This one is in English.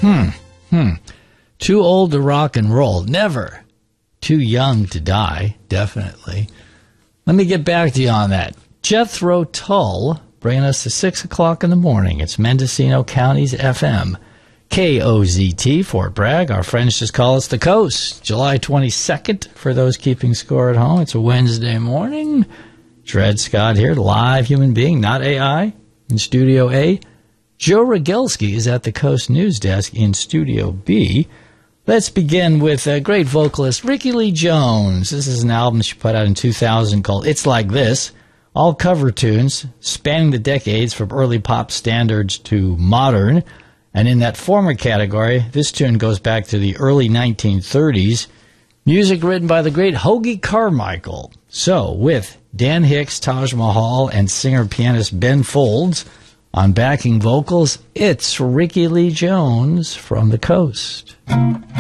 Too old to rock and roll. Never. Too young to die. Definitely. Let me get back to you on that. Jethro Tull, bringing us to 6 o'clock in the morning. It's Mendocino County's FM. KOZT, Fort Bragg. Our friends just call us the Coast. July 22nd, for those keeping score at home. It's a Wednesday morning. Dred Scott here, live human being, not AI, in Studio A. Joe Rogelski is at the Coast News Desk in Studio B. Let's begin with great vocalist Rickie Lee Jones. This is an album she put out in 2000 called It's Like This. All cover tunes spanning the decades from early pop standards to modern. And in that former category, this tune goes back to the early 1930s. Music written by the great Hoagy Carmichael. So, with Dan Hicks, Taj Mahal, and singer-pianist Ben Folds on backing vocals, it's Rickie Lee Jones from the Coast.